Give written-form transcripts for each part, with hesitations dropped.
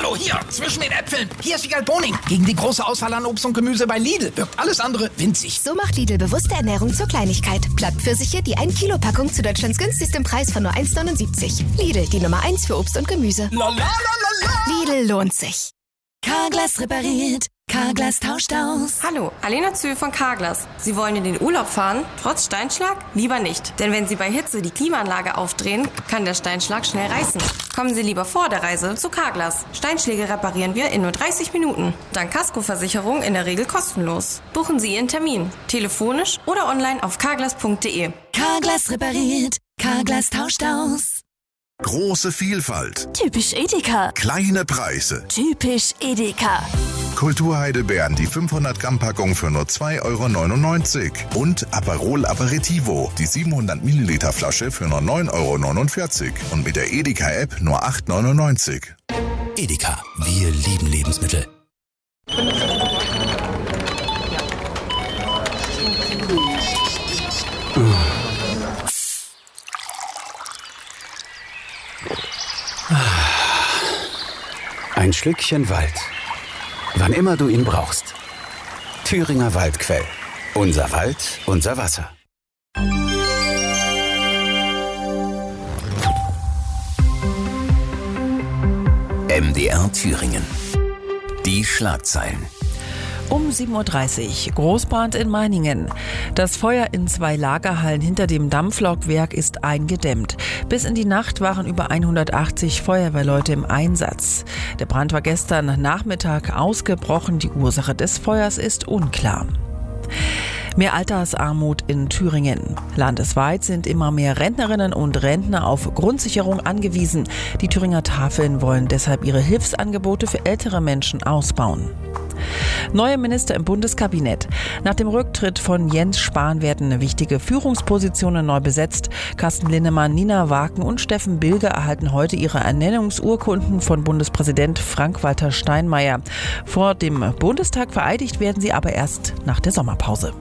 Hallo, hier, zwischen den Äpfeln. Hier ist Wiegald Boning. Gegen die große Auswahl an Obst und Gemüse bei Lidl wirkt alles andere winzig. So macht Lidl bewusste Ernährung zur Kleinigkeit. Plattpfirsiche, die 1 Kilo Packung zu Deutschlands günstigstem Preis von nur 1,79. Lidl, die Nummer 1 für Obst und Gemüse. La, la, la, la, la. Lidl lohnt sich. Carglass repariert, Carglass tauscht aus. Hallo, Alena Zühl von Carglass. Sie wollen in den Urlaub fahren, trotz Steinschlag? Lieber nicht, denn wenn Sie bei Hitze die Klimaanlage aufdrehen, kann der Steinschlag schnell reißen. Kommen Sie lieber vor der Reise zu Carglass. Steinschläge reparieren wir in nur 30 Minuten. Dank Kaskoversicherung in der Regel kostenlos. Buchen Sie Ihren Termin, telefonisch oder online auf carglass.de. Carglass repariert, Carglass tauscht aus. Große Vielfalt. Typisch Edeka. Kleine Preise. Typisch Edeka. Kulturheidelbeeren, die 500 Gramm Packung für nur 2,99 €. Und Aperol Aperitivo, die 700 Milliliter Flasche für nur 9,49 €. Und mit der Edeka-App nur 8,99 €. Edeka, wir lieben Lebensmittel. Ein Schlückchen Wald. Wann immer du ihn brauchst. Thüringer Waldquell. Unser Wald, unser Wasser. MDR Thüringen. Die Schlagzeilen. Um 7.30 Uhr, Großbrand in Meiningen. Das Feuer in 2 Lagerhallen hinter dem Dampflokwerk ist eingedämmt. Bis in die Nacht waren über 180 Feuerwehrleute im Einsatz. Der Brand war gestern Nachmittag ausgebrochen. Die Ursache des Feuers ist unklar. Mehr Altersarmut in Thüringen. Landesweit sind immer mehr Rentnerinnen und Rentner auf Grundsicherung angewiesen. Die Thüringer Tafeln wollen deshalb ihre Hilfsangebote für ältere Menschen ausbauen. Neue Minister im Bundeskabinett. Nach dem Rücktritt von Jens Spahn werden wichtige Führungspositionen neu besetzt. Carsten Linnemann, Nina Waken und Steffen Bilger erhalten heute ihre Ernennungsurkunden von Bundespräsident Frank-Walter Steinmeier. Vor dem Bundestag vereidigt werden sie aber erst nach der Sommerpause.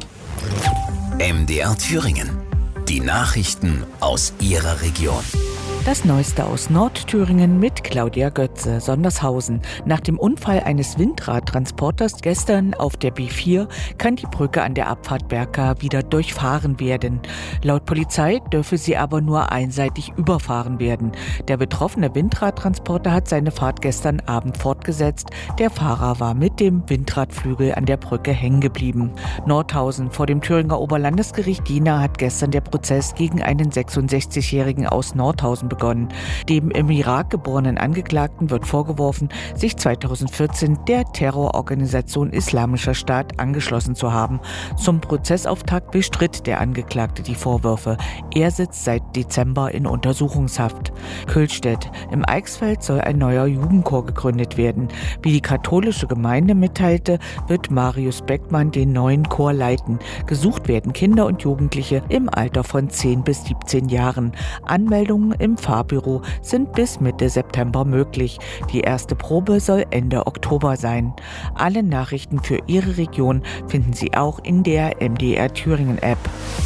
MDR Thüringen. Die Nachrichten aus Ihrer Region. Das Neueste aus Nordthüringen mit Claudia Götze, Sondershausen. Nach dem Unfall eines Windradtransporters gestern auf der B4 kann die Brücke an der Abfahrt Berka wieder durchfahren werden. Laut Polizei dürfe sie aber nur einseitig überfahren werden. Der betroffene Windradtransporter hat seine Fahrt gestern Abend fortgesetzt. Der Fahrer war mit dem Windradflügel an der Brücke hängen geblieben. Nordhausen vor dem Thüringer Oberlandesgericht Jena hat gestern der Prozess gegen einen 66-Jährigen aus Nordhausen begonnen. Dem im Irak geborenen Angeklagten wird vorgeworfen, sich 2014 der Terrororganisation Islamischer Staat angeschlossen zu haben. Zum Prozessauftakt bestritt der Angeklagte die Vorwürfe. Er sitzt seit Dezember in Untersuchungshaft. Kühlstedt. Im Eichsfeld soll ein neuer Jugendchor gegründet werden. Wie die katholische Gemeinde mitteilte, wird Marius Beckmann den neuen Chor leiten. Gesucht werden Kinder und Jugendliche im Alter von 10 bis 17 Jahren. Anmeldungen im Fahrbüro sind bis Mitte September möglich. Die erste Probe soll Ende Oktober sein. Alle Nachrichten für Ihre Region finden Sie auch in der MDR Thüringen App.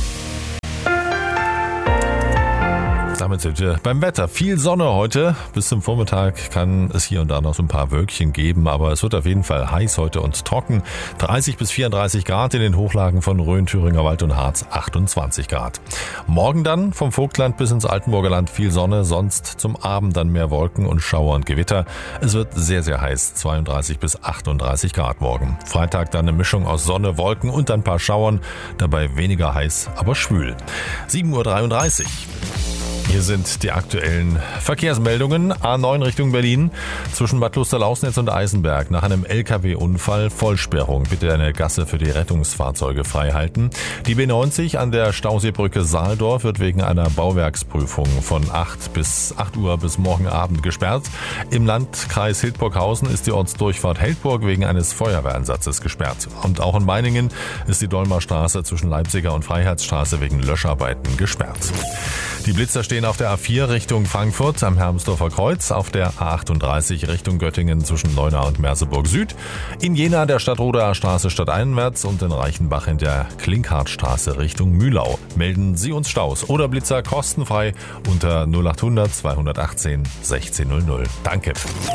Damit sind wir beim Wetter. Viel Sonne heute. Bis zum Vormittag kann es hier und da noch so ein paar Wölkchen geben, aber es wird auf jeden Fall heiß heute und trocken. 30 bis 34 Grad in den Hochlagen von Rhön, Thüringer Wald und Harz, 28 Grad. Morgen dann vom Vogtland bis ins Altenburger Land viel Sonne, sonst zum Abend dann mehr Wolken und Schauer und Gewitter. Es wird sehr, sehr heiß, 32 bis 38 Grad morgen. Freitag dann eine Mischung aus Sonne, Wolken und ein paar Schauern, dabei weniger heiß, aber schwül. 7.33 Uhr. Hier sind die aktuellen Verkehrsmeldungen. A9 Richtung Berlin zwischen Bad Klosterlausnitz und Eisenberg. Nach einem LKW-Unfall Vollsperrung. Bitte eine Gasse für die Rettungsfahrzeuge freihalten. Die B90 an der Stauseebrücke Saaldorf wird wegen einer Bauwerksprüfung von 8 Uhr bis morgen Abend gesperrt. Im Landkreis Hildburghausen ist die Ortsdurchfahrt Heldburg wegen eines Feuerwehreinsatzes gesperrt. Und auch in Meiningen ist die Dolmerstraße zwischen Leipziger und Freiheitsstraße wegen Löscharbeiten gesperrt. Die Blitzer stehen auf der A4 Richtung Frankfurt am Hermsdorfer Kreuz, auf der A38 Richtung Göttingen zwischen Leuna und Merseburg Süd, in Jena der Stadtroder Straße stadteinwärts und in Reichenbach in der Klinkhartstraße Richtung Mühlau. Melden Sie uns Staus oder Blitzer kostenfrei unter 0800 218 1600. Danke.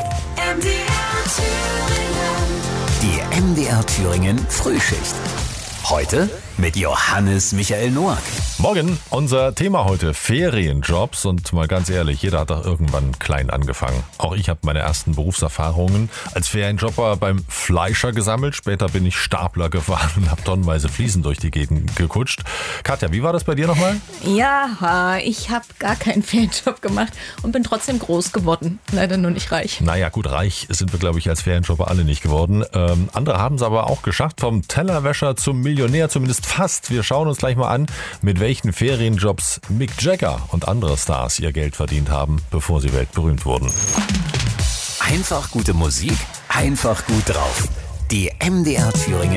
Die MDR Thüringen Frühschicht. Heute mit Johannes Michael Noack. Morgen, unser Thema heute, Ferienjobs. Und mal ganz ehrlich, jeder hat doch irgendwann klein angefangen. Auch ich habe meine ersten Berufserfahrungen als Ferienjobber beim Fleischer gesammelt. Später bin ich Stapler gefahren und habe tonnenweise Fliesen durch die Gegend gekutscht. Katja, wie war das bei dir nochmal? Ja, ich habe gar keinen Ferienjob gemacht und bin trotzdem groß geworden. Leider nur nicht reich. Naja gut, reich sind wir, glaube ich, als Ferienjobber alle nicht geworden. Andere haben es aber auch geschafft, vom Tellerwäscher zum Millionär, zumindest fast. Wir schauen uns gleich mal an, mit welchen Ferienjobs Mick Jagger und andere Stars ihr Geld verdient haben, bevor sie weltberühmt wurden. Einfach gute Musik, einfach gut drauf. Die MDR Thüringen